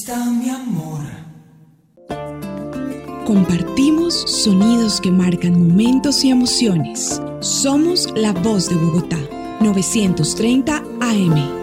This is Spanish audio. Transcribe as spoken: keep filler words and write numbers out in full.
Está mi amor. Compartimos sonidos que marcan momentos y emociones. Somos la voz de Bogotá. novecientos treinta A M.